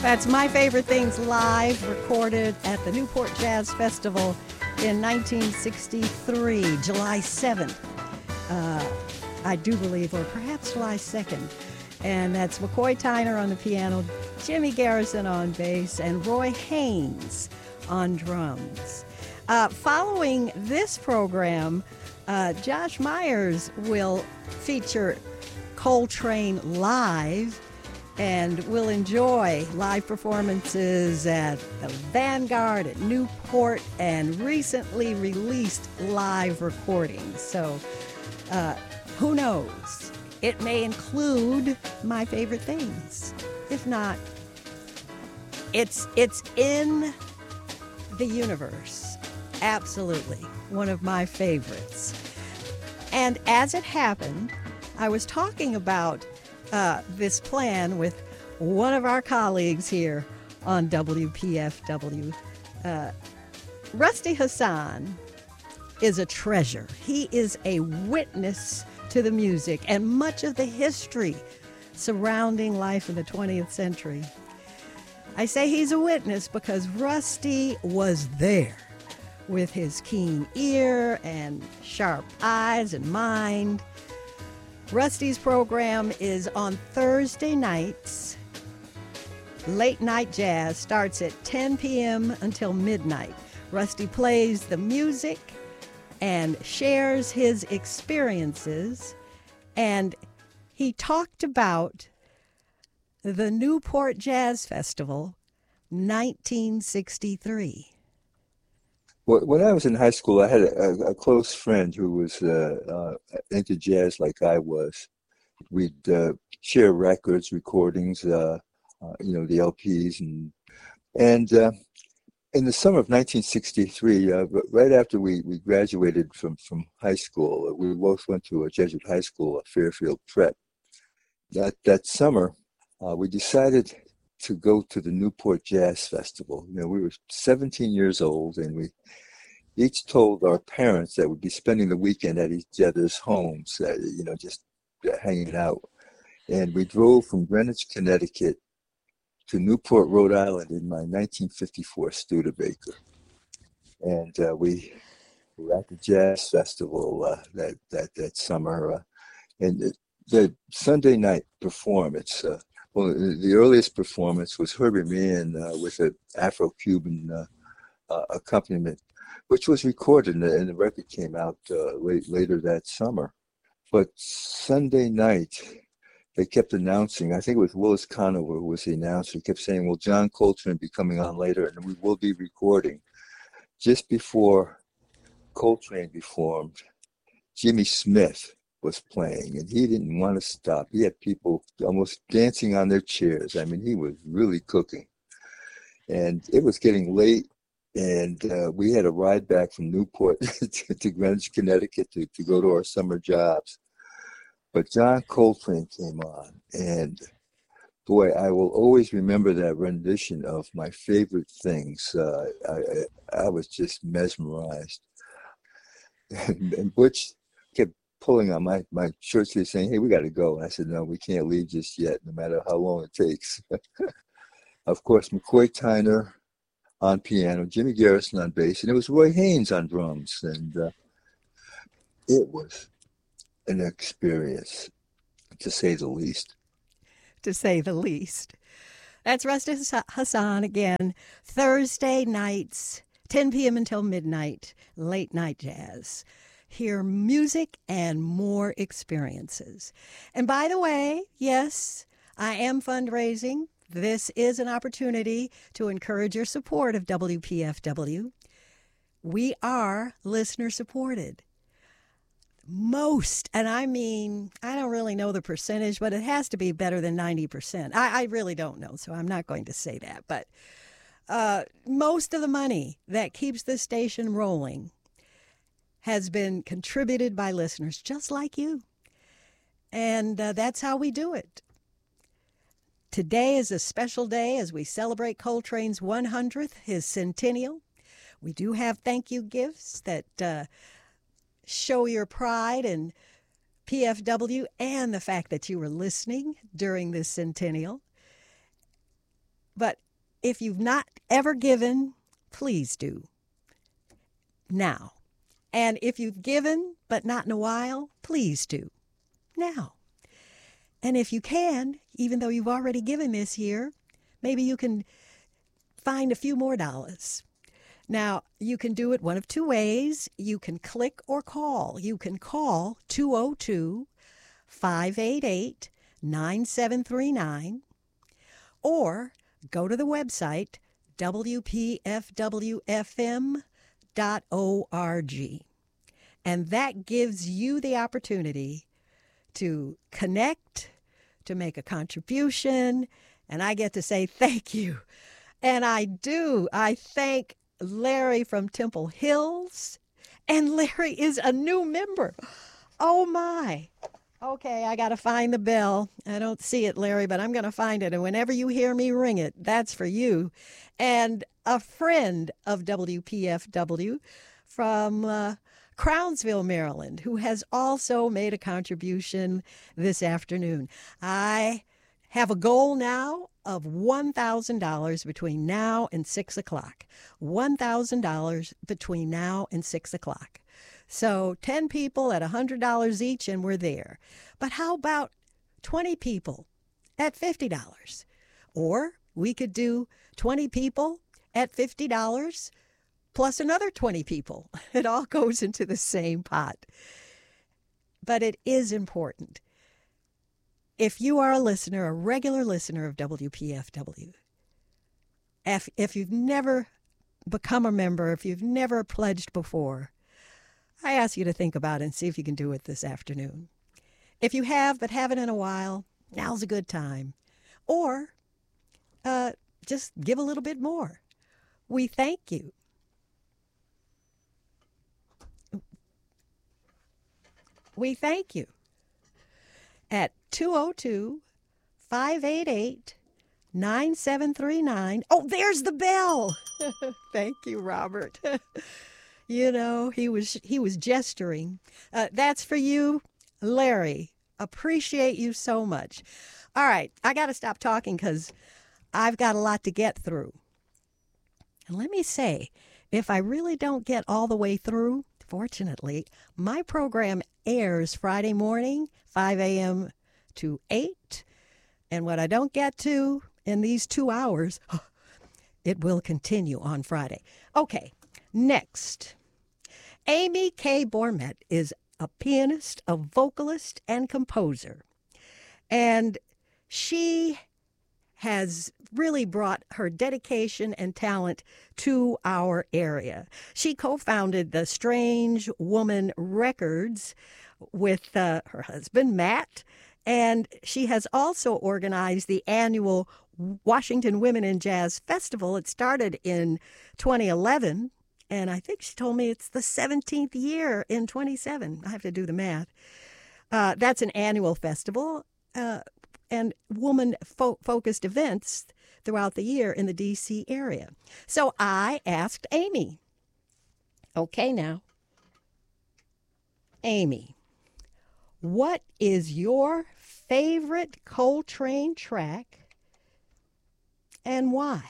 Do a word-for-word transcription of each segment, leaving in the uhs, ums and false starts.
That's My Favorite Things live, recorded at the Newport Jazz Festival in nineteen sixty-three, July seventh. Uh, I do believe, or perhaps July second. And that's McCoy Tyner on the piano, Jimmy Garrison on bass, and Roy Haynes on drums. Uh, following this program, uh, Josh Myers will feature Coltrane live, and we'll enjoy live performances at the Vanguard at Newport and recently released live recordings. So uh, who knows? It may include My Favorite Things. If not, it's it's in the universe. Absolutely. One of my favorites. And as it happened, I was talking about uh, this plan with one of our colleagues here on W P F W. Uh, Rusty Hassan is a treasure. He is a witness to the music and much of the history surrounding life in the twentieth century. I say he's a witness because Rusty was there with his keen ear and sharp eyes and mind. Rusty's program is on Thursday nights. Late Night Jazz starts at ten p.m. until midnight. Rusty plays the music and shares his experiences, and he talked about the Newport Jazz Festival, nineteen sixty-three. When I was in high school, I had a, a close friend who was uh, uh, into jazz like I was. We'd uh, share records, recordings, uh, uh, you know, the L Ps, and and uh, in the summer of nineteen sixty-three, uh, right after we, we graduated from, from high school, we both went to a Jesuit high school at Fairfield Prep. That that summer, uh, we decided to go to the Newport Jazz Festival. You know, we were seventeen years old, and we each told our parents that we'd be spending the weekend at each other's homes, uh, you know, just hanging out. And we drove from Greenwich, Connecticut to Newport, Rhode Island in my nineteen fifty-four Studebaker. And uh, we were at the Jazz Festival uh, that, that, that summer. Uh, and the, the Sunday night performance, uh, well, the earliest performance was Herbie Mann uh, with an Afro-Cuban uh, uh, accompaniment, which was recorded, and the, and the record came out uh, late, later that summer. But Sunday night, they kept announcing, I think it was Willis Conover who was the announcer, he kept saying, well, John Coltrane will be coming on later, and we will be recording. Just before Coltrane performed, Jimmy Smith was playing, and he didn't want to stop. He had people almost dancing on their chairs. I mean, he was really cooking. And it was getting late, and uh, we had a ride back from Newport to, to Greenwich, Connecticut to, to go to our summer jobs. But John Coltrane came on, and boy, I will always remember that rendition of My Favorite Things. Uh, I, I was just mesmerized. And, and Butch kept pulling on my, my shirt sleeve saying, hey, we got to go. And I said, no, we can't leave just yet, no matter how long it takes. Of course, McCoy Tyner on piano, Jimmy Garrison on bass, and it was Roy Haynes on drums. And uh, it was an experience, to say the least. To say the least. That's Rusty Hassan again, Thursday nights, ten p.m. until midnight, Late Night Jazz. Hear music and more experiences. And by the way, yes, I am fundraising. This is an opportunity to encourage your support of W P F W. We are listener supported. Most, and I mean, I don't really know the percentage, but it has to be better than ninety percent. I, I really don't know, so I'm not going to say that. But uh, most of the money that keeps this station rolling has been contributed by listeners just like you. And uh, that's how we do it. Today is a special day as we celebrate Coltrane's one hundredth, his centennial. We do have thank you gifts that uh, show your pride in P F W and the fact that you were listening during this centennial. But if you've not ever given, please do now. And if you've given but not in a while, please do now. And if you can, even though you've already given this year, maybe you can find a few more dollars. Now, you can do it one of two ways. You can click or call. You can call two oh two, five eight eight, nine seven three nine or go to the website w p f w f m dot org. And that gives you the opportunity to connect, to make a contribution, and I get to say thank you. And I do. I thank Larry from Temple Hills, and Larry is a new member. Oh, my. Okay, I got to find the bell. I don't see it, Larry, but I'm going to find it. And whenever you hear me ring it, that's for you. And a friend of W P F W from uh, Crownsville, Maryland, who has also made a contribution this afternoon. I have a goal now of one thousand dollars between now and six o'clock. one thousand dollars between now and six o'clock. So ten people at one hundred dollars each, and we're there. But how about twenty people at fifty dollars? Or we could do twenty people at fifty dollars plus another twenty people. It all goes into the same pot. But it is important. If you are a listener, a regular listener of W P F W, if, if you've never become a member, if you've never pledged before, I ask you to think about it and see if you can do it this afternoon. If you have but haven't in a while, now's a good time. Or uh, just give a little bit more. We thank you. We thank you. At two oh two, five eight eight, nine seven three nine. Oh, there's the bell. Thank you, Robert. You know, he was he was gesturing. Uh, that's for you, Larry. Appreciate you so much. All right, I got to stop talking because I've got a lot to get through. And let me say, if I really don't get all the way through, fortunately, my program airs Friday morning, five a.m. to eight. And what I don't get to in these two hours, it will continue on Friday. Okay, next. Amy K. Bormet is a pianist, a vocalist, and composer. And she has really brought her dedication and talent to our area. She co-founded the Strange Woman Records with uh, her husband, Matt, and she has also organized the annual Washington Women in Jazz Festival. It started in twenty eleven, and I think she told me it's the seventeenth year in twenty-seven. I have to do the math. Uh, that's an annual festival uh, and woman-focused events throughout the year in the D C area. So I asked Amy, okay now, Amy, what is your favorite Coltrane track and why?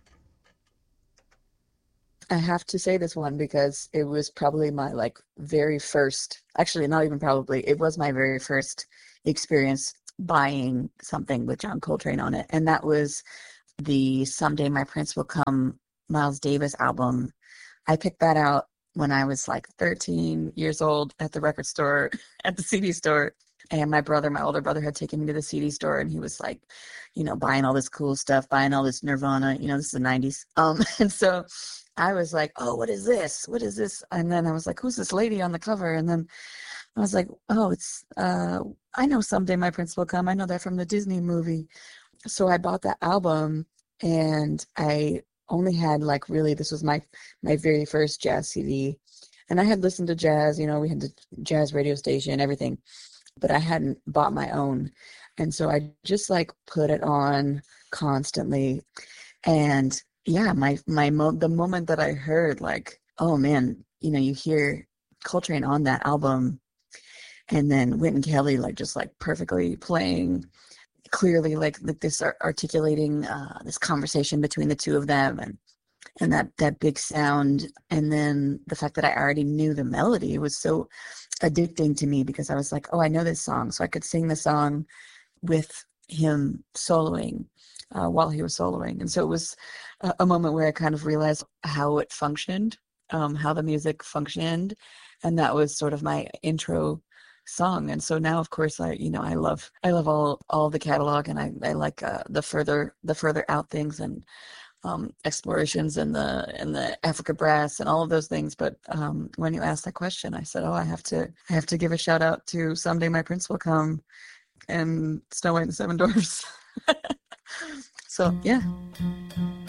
I have to say this one because it was probably my like very first, actually not even probably, it was my very first experience buying something with John Coltrane on it. And that was the Someday My Prince Will Come Miles Davis album. I picked that out when I was like thirteen years old at the record store, at the C D store. And my brother, my older brother, had taken me to the C D store, and he was like, you know, buying all this cool stuff, buying all this Nirvana. You know, this is the nineties. Um, and so I was like, oh, what is this? What is this? And then I was like, who's this lady on the cover? And then I was like, oh, it's, uh, I know Someday My Prince Will Come. I know that from the Disney movie. So I bought that album, and I only had like really, this was my, my very first jazz C D. And I had listened to jazz, you know, we had the jazz radio station, everything, but I hadn't bought my own. And so I just like put it on constantly. And yeah, my, my, mo- the moment that I heard like, oh man, you know, you hear Coltrane on that album, and then Wynton Kelly, like just like perfectly playing clearly like, like this ar- articulating uh, this conversation between the two of them, and and that that big sound, and then the fact that I already knew the melody was so addicting to me, because I was like, oh, I know this song, so I could sing the song with him soloing uh, while he was soloing. And so it was a, a moment where I kind of realized how it functioned, um, how the music functioned, and that was sort of my intro song. And so now, of course, I you know I love I love all all the catalog, and I I like uh, the further the further out things, and um, explorations, and the and the Africa Brass and all of those things. But um, when you asked that question, I said, oh, I have to I have to give a shout out to Someday My Prince Will Come and Snow White and the Seven Dwarfs. So yeah.